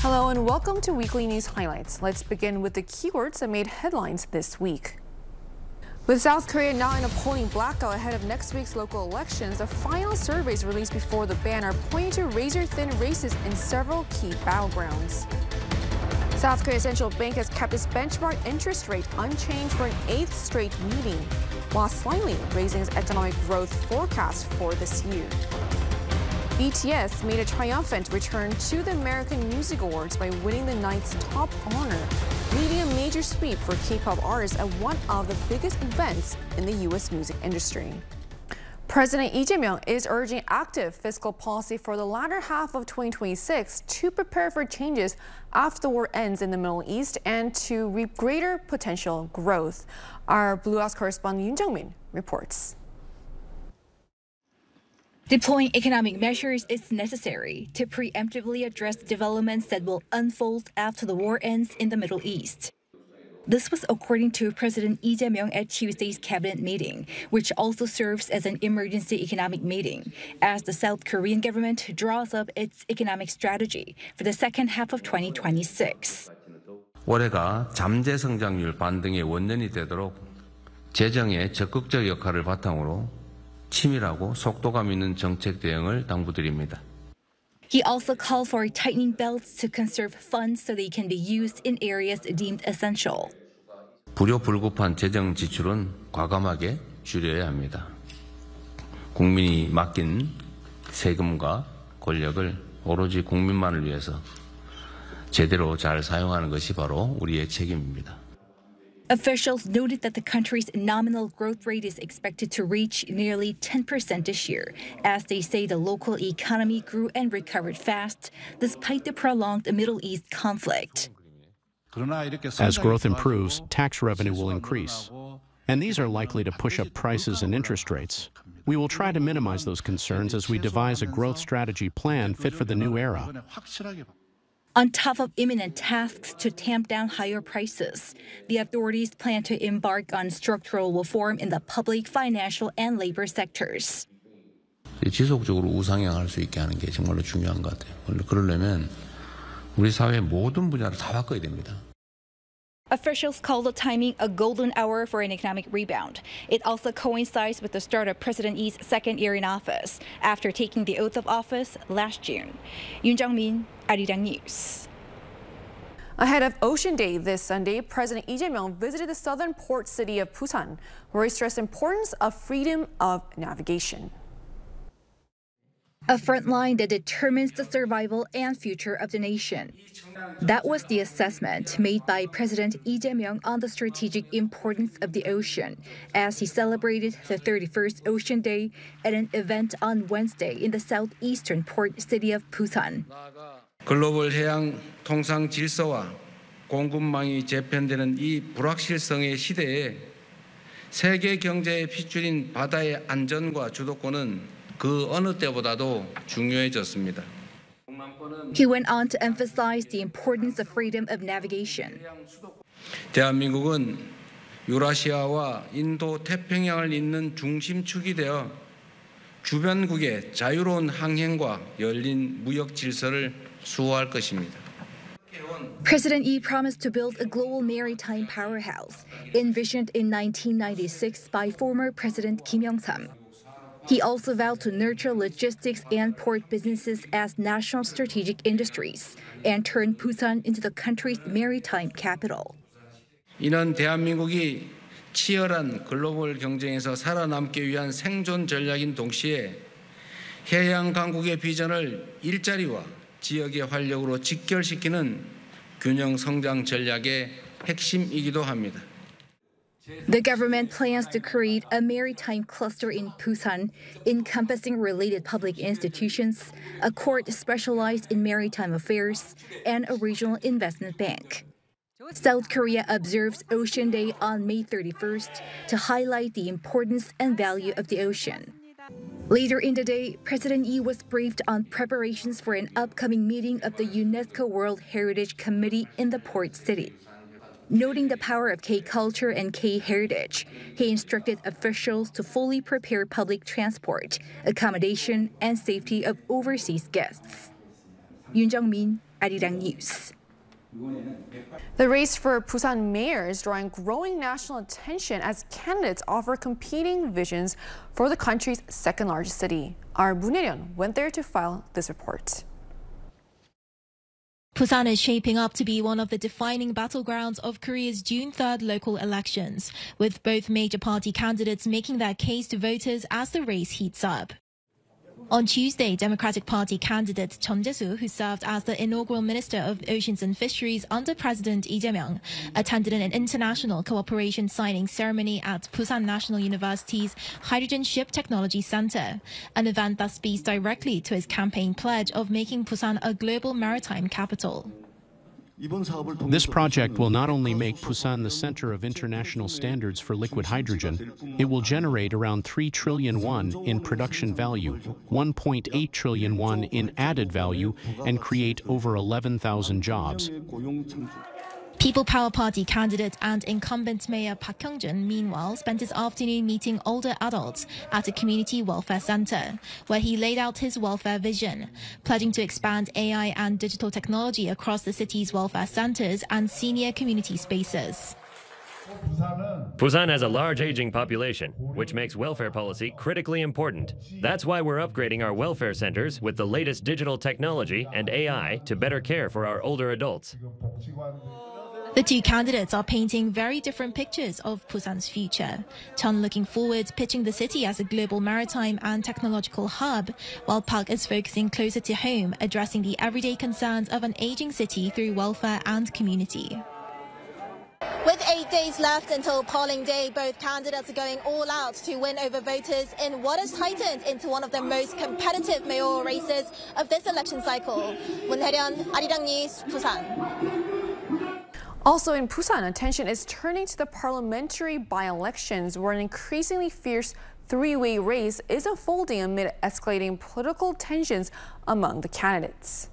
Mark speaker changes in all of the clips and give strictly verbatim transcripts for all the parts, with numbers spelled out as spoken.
Speaker 1: Hello and welcome to Weekly News Highlights. Let's begin with the keywords that made headlines this week. With South Korea now in a polling blackout ahead of next week's local elections, the final surveys released before the ban are pointing to razor-thin races in several key battlegrounds. South Korea's central bank has kept its benchmark interest rate unchanged for an eighth straight meeting, while slightly raising its economic growth forecast for this year. B T S made a triumphant return to the American Music Awards by winning the night's top honor, leading a major sweep for K-pop artists at one of the biggest events in the U S music industry. President Lee Jae-myung is urging active fiscal policy for the latter half of twenty twenty-six to prepare for changes after the war ends in the Middle East and to reap greater potential growth. Our Blue House correspondent Yoon Jung-min reports.
Speaker 2: Deploying economic measures is necessary to preemptively address developments that will unfold after the war ends in the Middle East. This was according to President Lee Jae-myung at Tuesday's cabinet meeting, which also serves as an emergency economic meeting, as the South Korean government draws up its economic strategy for the second half of twenty twenty-six.
Speaker 3: 올해가 잠재 성장률 반등의 원년이 되도록 재정의 적극적 역할을 바탕으로 치밀하고 속도감 있는 정책 대응을 당부드립니다.
Speaker 2: He also called for tightening belts to conserve funds so they can be used in areas deemed essential.
Speaker 3: 불효불급한 재정 지출은 과감하게 줄여야 합니다. 국민이 맡긴 세금과 권력을 오로지 국민만을 위해서 제대로 잘 사용하는 것이 바로 우리의 책임입니다.
Speaker 2: Officials noted that the country's nominal growth rate is expected to reach nearly ten percent this year, as they say the local economy grew and recovered fast despite the prolonged Middle East conflict.
Speaker 4: As growth improves, tax revenue will increase, and these are likely to push up prices and interest rates. We will try to minimize those concerns as we devise a growth strategy plan fit for the new era.
Speaker 2: On top of imminent tasks to tamp down higher prices, the authorities plan to embark on structural reform in the public, financial, and labor sectors.
Speaker 3: 지속적으로 우상향할 수 있게 하는 게 정말로 중요한 것 같아요. 그러려면 우리 사회의 모든 분야를 다 바꿔야 됩니다.
Speaker 2: Officials call the timing a golden hour for an economic rebound. It also coincides with the start of President Lee's second year in office after taking the oath of office last June. Yoon Jung-min, Arirang News.
Speaker 1: Ahead of Ocean Day this Sunday, President Lee Jae-myung visited the southern port city of Busan, where he stressed the importance of freedom of navigation.
Speaker 2: A front line that determines the survival and future of the nation. That was the assessment made by President Lee Jae-myung on the strategic importance of the ocean as he celebrated the thirty-first Ocean Day at an event on Wednesday in the southeastern port city of Busan.
Speaker 5: 글로벌 해양 통상 질서와 공급망이 재편되는 이 불확실성의 시대에 세계 경제의 핏줄인 바다의 안전과 주도권은 그 어느 때보다도 중요해졌습니다.
Speaker 2: He went on to emphasize the importance of freedom of navigation.
Speaker 5: 대한민국은 유라시아와 인도 태평양을 잇는 중심축이 되어 주변국의 자유로운 항행과 열린 무역 질서를 수호할 것입니다.
Speaker 2: President Lee promised to build a global maritime powerhouse, envisioned in nineteen ninety-six by former President Kim Young-sam. He also vowed to nurture logistics and port businesses as national strategic industries and turn Busan into the country's maritime capital.
Speaker 5: 이는 대한민국이 치열한 글로벌 경쟁에서 살아남기 위한 생존 전략인 동시에 해양 강국의 비전을 일자리와 지역의 활력으로 직결시키는 균형 성장 전략의 핵심이기도 합니다.
Speaker 2: The government plans to create a maritime cluster in Busan, encompassing related public institutions, a court specialized in maritime affairs, and a regional investment bank. South Korea observes Ocean Day on May thirty-first to highlight the importance and value of the ocean. Later in the day, President Lee was briefed on preparations for an upcoming meeting of the UNESCO World Heritage Committee in the port city. Noting the power of K-culture and K-heritage, he instructed officials to fully prepare public transport, accommodation, and safety of overseas guests. Yoon Jung-min, Arirang News.
Speaker 1: The race for Busan mayor is drawing growing national attention as candidates offer competing visions for the country's second largest city. Our Moon Hae-ryun went there to file this report.
Speaker 6: Busan is shaping up to be one of the defining battlegrounds of Korea's June third local elections, with both major party candidates making their case to voters as the race heats up. On Tuesday, Democratic Party candidate Chun Jae-soo, who served as the inaugural Minister of Oceans and Fisheries under President Lee Jae-myung, attended an international cooperation signing ceremony at Busan National University's Hydrogen Ship Technology Center, an event that speaks directly to his campaign pledge of making Busan a global maritime capital.
Speaker 4: This project will not only make Busan the center of international standards for liquid hydrogen, it will generate around three trillion won in production value, one point eight trillion won in added value, and create over eleven thousand jobs.
Speaker 6: People Power Party candidate and incumbent Mayor Park Hyung-jun, meanwhile, spent his afternoon meeting older adults at a community welfare center, where he laid out his welfare vision, pledging to expand A I and digital technology across the city's welfare centers and senior community spaces.
Speaker 7: Busan has a large aging population, which makes welfare policy critically important. That's why we're upgrading our welfare centers with the latest digital technology and A I to better care for our older adults.
Speaker 6: The two candidates are painting very different pictures of Busan's future. Chun looking forward, pitching the city as a global maritime and technological hub, while Park is focusing closer to home, addressing the everyday concerns of an aging city through welfare and community.
Speaker 8: With eight days left until polling day, both candidates are going all out to win over voters in what has tightened into one of the most competitive mayoral races of this election cycle. Moon Hae-ryun, Arirang News, Busan.
Speaker 1: Also in Busan, attention is turning to the parliamentary by-elections, where an increasingly fierce three-way race is unfolding amid escalating political tensions among the candidates.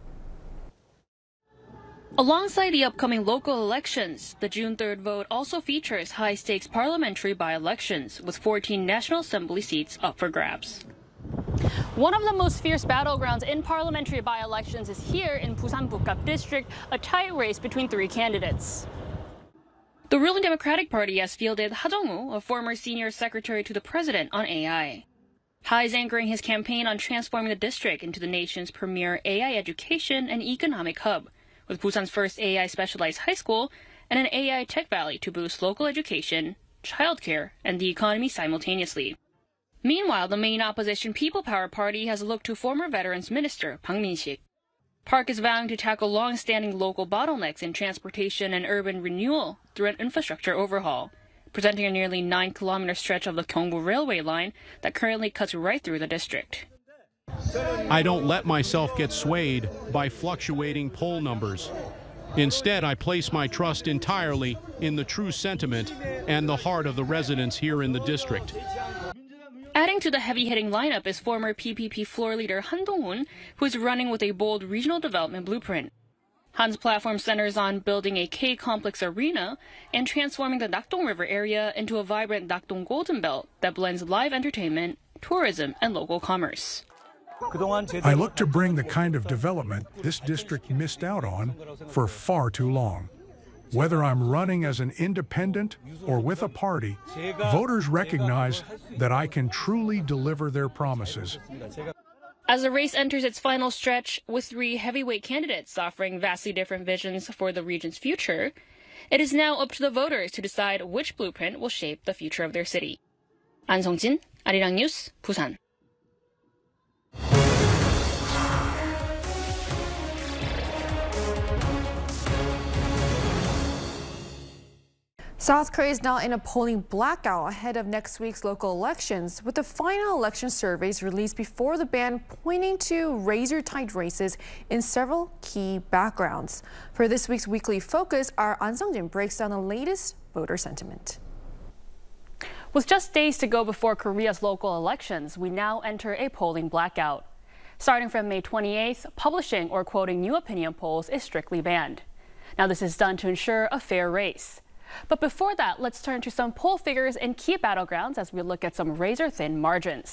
Speaker 9: Alongside the upcoming local elections, the June third vote also features high-stakes parliamentary by-elections, with fourteen National Assembly seats up for grabs.
Speaker 10: One of the most fierce battlegrounds in parliamentary by-elections is here in Busan Bukap District, a tight race between three candidates.
Speaker 9: The ruling Democratic Party has fielded Ha Jong-woo, a former senior secretary to the president, on A I. Ha is anchoring his campaign on transforming the district into the nation's premier A I education and economic hub, with Busan's first A I specialized high school and an A I tech valley to boost local education, childcare, and the economy simultaneously. Meanwhile, the main opposition People Power Party has looked to former Veterans Minister Bang Min-sik. Park is vowing to tackle long-standing local bottlenecks in transportation and urban renewal through an infrastructure overhaul, presenting a nearly nine kilometer stretch of the Gyeongbu railway line that currently cuts right through the district.
Speaker 4: I don't let myself get swayed by fluctuating poll numbers. Instead, I place my trust entirely in the true sentiment and the heart of the residents here in the district.
Speaker 9: Adding to the heavy-hitting lineup is former P P P floor leader Han Dong-hoon, who is running with a bold regional development blueprint. Han's platform centers on building a K-complex arena and transforming the Nakdong River area into a vibrant Nakdong Golden Belt that blends live entertainment, tourism, and local commerce.
Speaker 11: I look to bring the kind of development this district missed out on for far too long. Whether I'm running as an independent or with a party, voters recognize that I can truly deliver their promises.
Speaker 9: As the race enters its final stretch, with three heavyweight candidates offering vastly different visions for the region's future, it is now up to the voters to decide which blueprint will shape the future of their city. An Sung-jin, Arirang News, Busan.
Speaker 1: South Korea is now in a polling blackout ahead of next week's local elections, with the final election surveys released before the ban pointing to razor-tight races in several key backgrounds. For this week's Weekly Focus, our An Sung-jin breaks down the latest voter sentiment.
Speaker 10: With just days to go before Korea's local elections, we now enter a polling blackout. Starting from May twenty-eighth, publishing or quoting new opinion polls is strictly banned. Now, this is done to ensure a fair race. But before that, let's turn to some poll figures in key battlegrounds as we look at some razor-thin margins.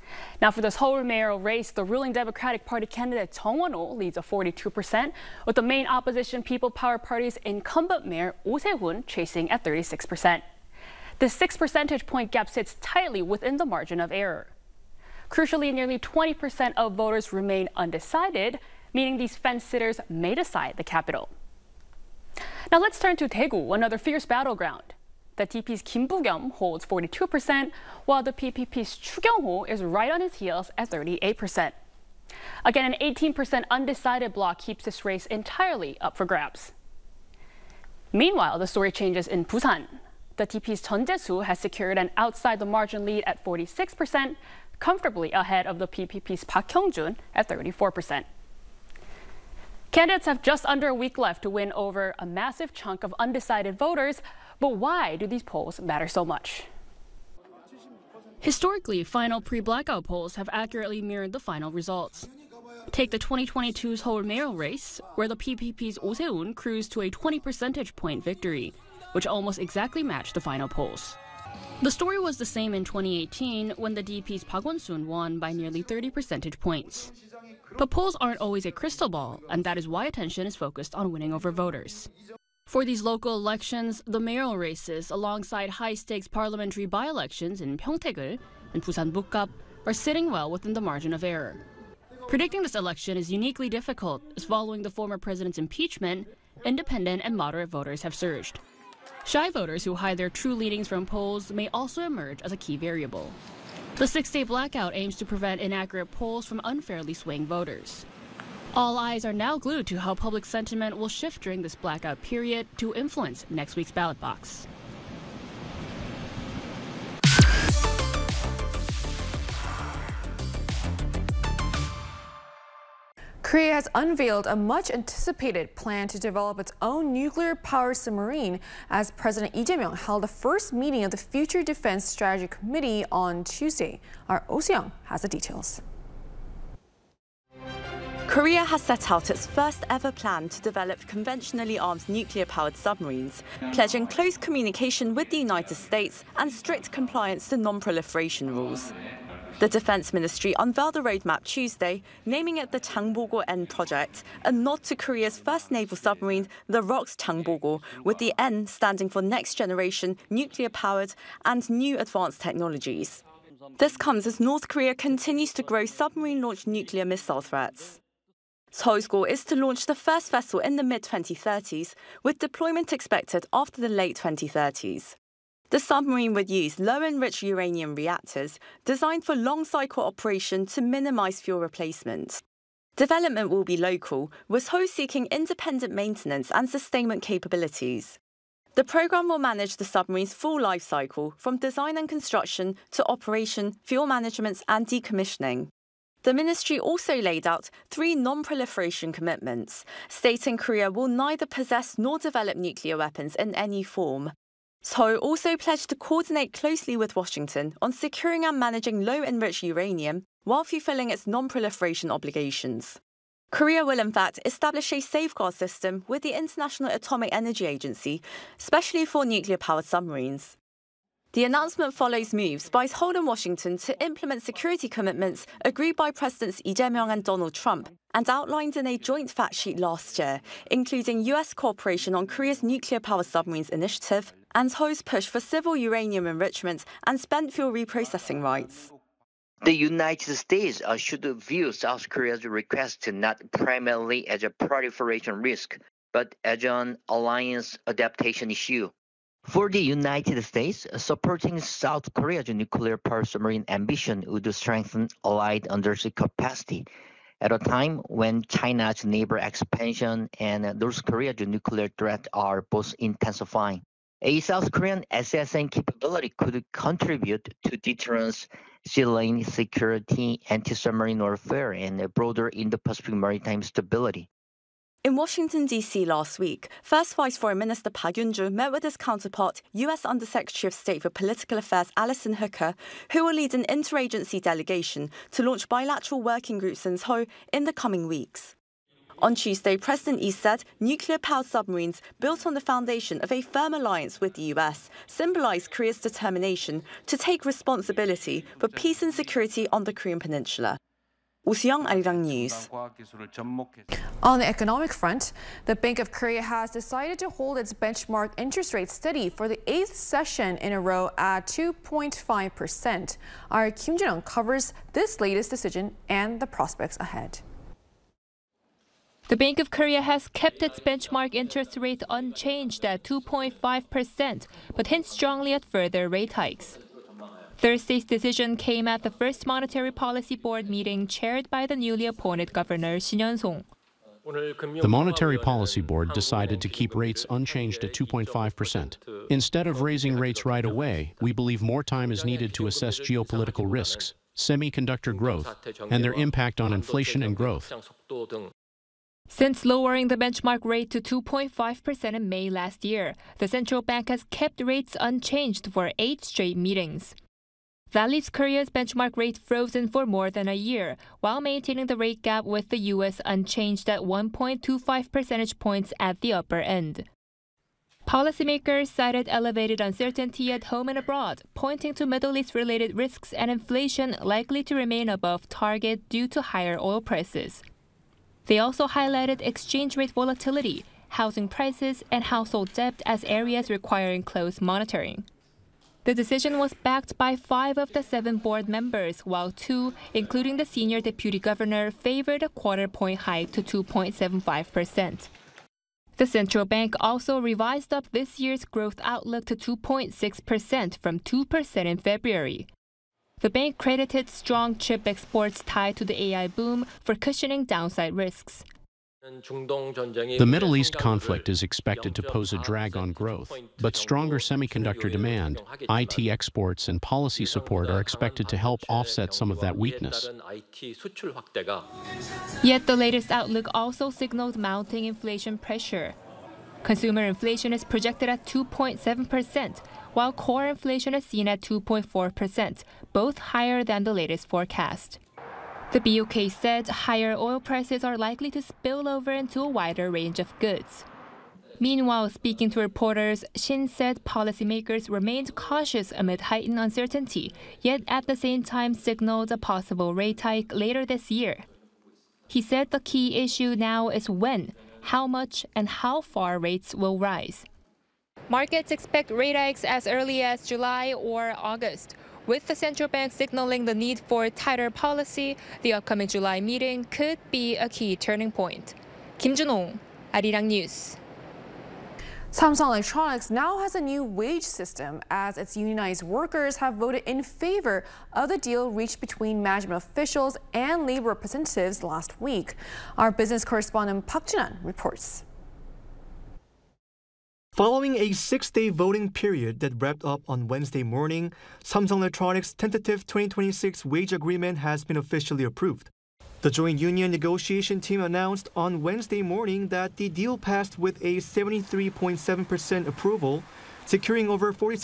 Speaker 10: Now, for the Seoul mayoral race, the ruling Democratic Party candidate Jung Won-ho leads at forty-two percent, with the main opposition People Power Party's incumbent mayor Oh Se-hoon chasing at thirty-six percent. The six percentage point gap sits tightly within the margin of error. Crucially, nearly twenty percent of voters remain undecided, meaning these fence-sitters may decide the capital. Now let's turn to Daegu, another fierce battleground. The T P's Kim Bu-kyum holds forty-two percent, while the P P P's Chu Kyung-ho is right on his heels at thirty-eight percent. Again, an eighteen percent undecided bloc keeps this race entirely up for grabs. Meanwhile, the story changes in Busan. The T P's Jeon Jae-soo has secured an outside-the-margin lead at forty-six percent, comfortably ahead of the P P P's Park Hyung-jun at thirty-four percent. Candidates have just under a week left to win over a massive chunk of undecided voters, but why do these polls matter so much? Historically, final pre-blackout polls have accurately mirrored the final results. Take the twenty twenty-two Seoul mayoral race, where the P P P's Oh Se-hoon cruised to a twenty percentage point victory, which almost exactly matched the final polls. The story was the same in twenty eighteen, when the D P's Park Won-soon won by nearly thirty percentage points. But polls aren't always a crystal ball, and that is why attention is focused on winning over voters. For these local elections, the mayoral races, alongside high-stakes parliamentary by-elections in Pyeongtaek and Busan Bukgap, are sitting well within the margin of error. Predicting this election is uniquely difficult, as following the former president's impeachment, independent and moderate voters have surged. Shy voters who hide their true leanings from polls may also emerge as a key variable. The six-day blackout aims to prevent inaccurate polls from unfairly swaying voters. All eyes are now glued to how public sentiment will shift during this blackout period to influence next week's ballot box.
Speaker 1: Korea has unveiled a much-anticipated plan to develop its own nuclear-powered submarine as President Lee Jae-myung held the first meeting of the Future Defense Strategy Committee on Tuesday. Our Oh Se-young has the details.
Speaker 12: Korea has set out its first ever plan to develop conventionally armed nuclear-powered submarines, pledging close communication with the United States and strict compliance to non-proliferation rules. The Defense Ministry unveiled a roadmap Tuesday, naming it the Changbogo-N project, a nod to Korea's first naval submarine, the ROKS Changbogo, with the N standing for next generation, nuclear-powered and new advanced technologies. This comes as North Korea continues to grow submarine-launched nuclear missile threats. Seoul's goal is to launch the first vessel in the mid twenty thirties, with deployment expected after the late twenty thirties. The submarine would use low-enriched uranium reactors designed for long-cycle operation to minimize fuel replacement. Development will be local, with Seoul seeking independent maintenance and sustainment capabilities. The program will manage the submarine's full life cycle, from design and construction to operation, fuel management and decommissioning. The ministry also laid out three non-proliferation commitments, stating Korea will neither possess nor develop nuclear weapons in any form. Seoul also pledged to coordinate closely with Washington on securing and managing low-enriched uranium while fulfilling its non-proliferation obligations. Korea will in fact establish a safeguard system with the International Atomic Energy Agency, especially for nuclear-powered submarines. The announcement follows moves by Seoul and Washington to implement security commitments agreed by Presidents Lee Jae-myung and Donald Trump and outlined in a joint fact sheet last year, including U S cooperation on Korea's nuclear-powered submarines initiative and Seoul's push for civil uranium enrichment and spent fuel reprocessing rights.
Speaker 13: The United States uh, should view South Korea's request not primarily as a proliferation risk, but as an alliance adaptation issue. For the United States, supporting South Korea's nuclear power submarine ambition would strengthen allied undersea capacity at a time when China's neighbor expansion and North Korea's nuclear threat are both intensifying. A South Korean S S N capability could contribute to deterrence, sea lane security, anti-submarine warfare, and broader Indo-Pacific maritime stability.
Speaker 12: In Washington, D C last week, First Vice Foreign Minister Park Yun-joo met with his counterpart, U S Undersecretary of State for Political Affairs Alison Hooker, who will lead an interagency delegation to launch bilateral working groups in Seoul in the coming weeks. On Tuesday, President Lee said nuclear-powered submarines built on the foundation of a firm alliance with the U S symbolize Korea's determination to take responsibility for peace and security on the Korean Peninsula. Oh Soo-young, Arirang News.
Speaker 1: On the economic front, the Bank of Korea has decided to hold its benchmark interest rate steady for the eighth session in a row at two point five percent. Our Kim Jin-young covers this latest decision and the prospects ahead.
Speaker 14: The Bank of Korea has kept its benchmark interest rate unchanged at two point five percent, but hints strongly at further rate hikes. Thursday's decision came at the first Monetary Policy Board meeting chaired by the newly appointed Governor Shin Yeon-song.
Speaker 4: The Monetary Policy Board decided to keep rates unchanged at two point five percent. Instead of raising rates right away, we believe more time is needed to assess geopolitical risks, semiconductor growth, and their impact on inflation and growth.
Speaker 14: Since lowering the benchmark rate to two point five percent in May last year, the central bank has kept rates unchanged for eight straight meetings. That leaves Korea's benchmark rate frozen for more than a year, while maintaining the rate gap with the U S unchanged at one point two five percentage points at the upper end. Policymakers cited elevated uncertainty at home and abroad, pointing to Middle East-related risks and inflation likely to remain above target due to higher oil prices. They also highlighted exchange rate volatility, housing prices, and household debt as areas requiring close monitoring. The decision was backed by five of the seven board members, while two, including the senior deputy governor, favored a quarter-point hike to two point seven five percent. The central bank also revised up this year's growth outlook to two point six percent from two percent in February. The bank credited strong chip exports tied to the A I boom for cushioning downside risks.
Speaker 4: The Middle East conflict is expected to pose a drag on growth, but stronger semiconductor demand, I T exports, and policy support are expected to help offset some of that weakness.
Speaker 14: Yet the latest outlook also signaled mounting inflation pressure. Consumer inflation is projected at two point seven percent, while core inflation is seen at two point four percent, both higher than the latest forecast. The B O K said higher oil prices are likely to spill over into a wider range of goods. Meanwhile, speaking to reporters, Shin said policymakers remained cautious amid heightened uncertainty, yet at the same time signaled a possible rate hike later this year. He said the key issue now is when, how much, and how far rates will rise. Markets expect rate hikes as early as July or August. With the central bank signaling the need for tighter policy, the upcoming July meeting could be a key turning point. Kim Jun-ong, Arirang News.
Speaker 1: Samsung Electronics now has a new wage system as its unionized workers have voted in favor of the deal reached between management officials and labor representatives last week. Our business correspondent Park Jin-an reports.
Speaker 15: Following a six-day voting period that wrapped up on Wednesday morning, Samsung Electronics' tentative twenty twenty-six wage agreement has been officially approved. The joint union negotiation team announced on Wednesday morning that the deal passed with a seventy-three point seven percent approval, securing over forty-six